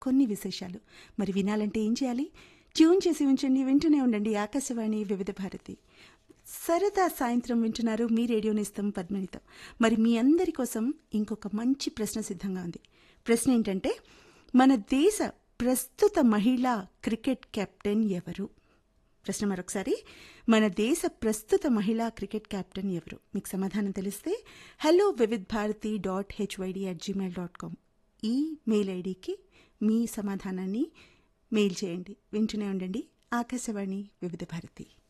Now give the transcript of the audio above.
కొన్ని విశేషాలు. మరి వినాలంటే ఏం చేయాలి? ట్యూన్ చేసి ఉంచండి, వింటూనే ఉండండి ఆకాశవాణి వివిధ భారతి. సరదా సాయంత్రం వింటున్నారు మీ రేడియో నేస్తం పద్మినితో. మరి మీ అందరి కోసం ఇంకొక మంచి ప్రశ్న సిద్ధంగా ఉంది. ప్రశ్న ఏంటంటే, మన దేశ ప్రస్తుత మహిళా క్రికెట్ కెప్టెన్ ఎవరు? ప్రశ్న మరొకసారి, మన దేశ ప్రస్తుత మహిళా క్రికెట్ కెప్టెన్ ఎవరు? మీకు సమాధానం తెలిస్తే hellovividbharati.hyd@gmail.com ఈ మెయిల్ ఐడికి మీ సమాధానాన్ని మెయిల్ చేయండి. వింటూనే ఉండండి ఆకాశవాణి వివిధ భారతి.